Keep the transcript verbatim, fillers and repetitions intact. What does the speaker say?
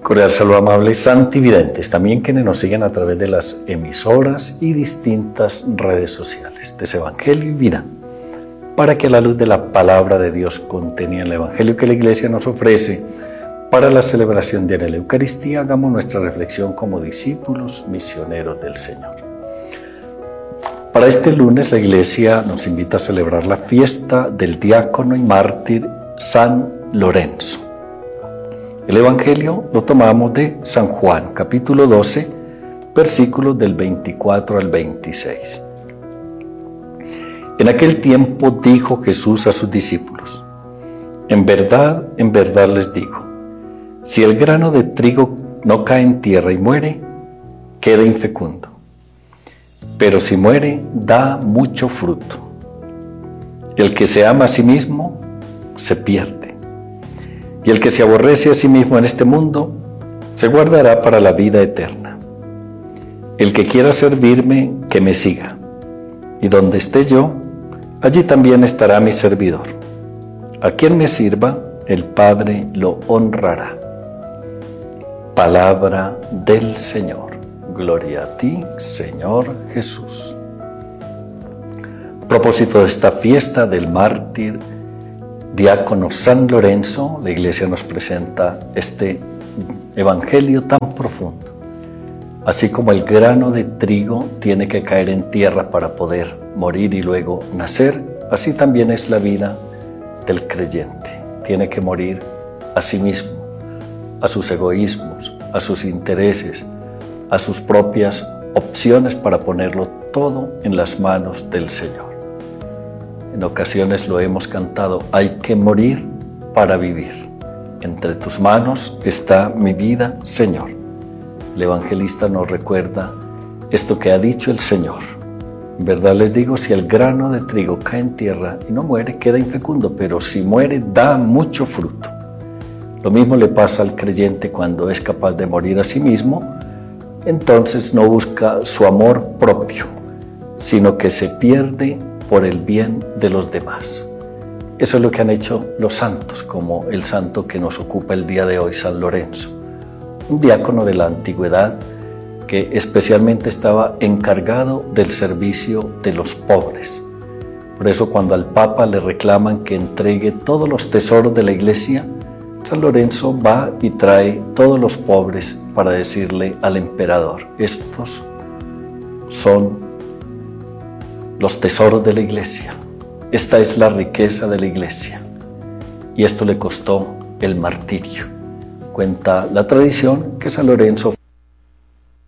Cordial saludo, amables santividentes, también quienes nos siguen a través de las emisoras y distintas redes sociales de ese Evangelio y Vida, para que a la luz de la palabra de Dios contenida en el Evangelio que la Iglesia nos ofrece para la celebración de la Eucaristía, hagamos nuestra reflexión como discípulos misioneros del Señor. Para este lunes la Iglesia nos invita a celebrar la fiesta del diácono y mártir San Lorenzo. El Evangelio lo tomamos de San Juan, capítulo doce, versículos del veinticuatro al veintiséis. En aquel tiempo dijo Jesús a sus discípulos: En verdad, en verdad les digo, si el grano de trigo no cae en tierra y muere, queda infecundo. Pero si muere, da mucho fruto. El que se ama a sí mismo, se pierde. Y el que se aborrece a sí mismo en este mundo, se guardará para la vida eterna. El que quiera servirme, que me siga. Y donde esté yo, allí también estará mi servidor. A quien me sirva, el Padre lo honrará. Palabra del Señor. Gloria a ti, Señor Jesús. A propósito de esta fiesta del mártir diácono San Lorenzo, la Iglesia nos presenta este evangelio tan profundo. Así como el grano de trigo tiene que caer en tierra para poder morir y luego nacer, así también es la vida del creyente. Tiene que morir a sí mismo, a sus egoísmos, a sus intereses, a sus propias opciones para ponerlo todo en las manos del Señor. En ocasiones lo hemos cantado: hay que morir para vivir. Entre tus manos está mi vida, Señor. El evangelista nos recuerda esto que ha dicho el Señor. En verdad les digo, si el grano de trigo cae en tierra y no muere, queda infecundo, pero si muere, da mucho fruto. Lo mismo le pasa al creyente cuando es capaz de morir a sí mismo. Entonces no busca su amor propio, sino que se pierde por el bien de los demás. Eso es lo que han hecho los santos, como el santo que nos ocupa el día de hoy, San Lorenzo, un diácono de la antigüedad que especialmente estaba encargado del servicio de los pobres. Por eso cuando al Papa le reclaman que entregue todos los tesoros de la Iglesia, San Lorenzo va y trae todos los pobres para decirle al emperador: estos son los tesoros de la Iglesia, esta es la riqueza de la Iglesia. Y esto le costó el martirio. Cuenta la tradición que San Lorenzo